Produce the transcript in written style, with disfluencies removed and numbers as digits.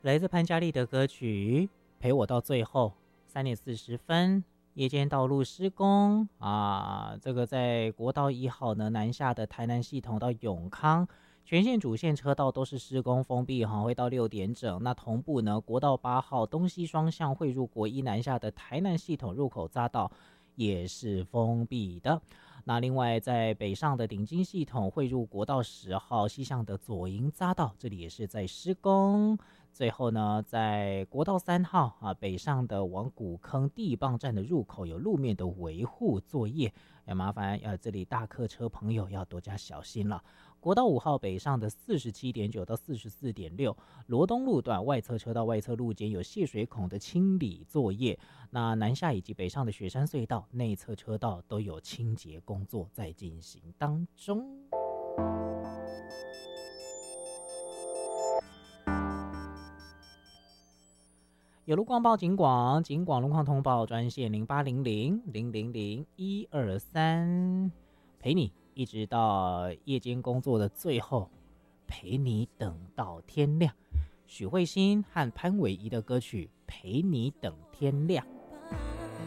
来自潘嘉丽的歌曲陪我到最后。3:40，夜间道路施工啊，这个在国道1号呢南下的台南系统到永康，全线主线车道都是施工封闭哈，会到6点整。那同步呢，国道8号东西双向汇入国一南下的台南系统入口匝道也是封闭的。那另外在北上的顶金系统汇入国道10号西向的左营匝道，这里也是在施工。最后呢，在国道3号北上的往古坑地磅站的入口有路面的维护作业，要麻烦这里大客车朋友要多加小心了。国道5号北上的47.9到44.6，罗东路段外侧车道外侧路肩有泄水孔的清理作业。那南下以及北上的雪山隧道内侧车道都有清洁工作在进行当中。有路况报警广路况通报专线0800-000-123，陪你一直到夜间工作的最后，陪你等到天亮。许慧欣和潘玮仪的歌曲《陪你等天亮》。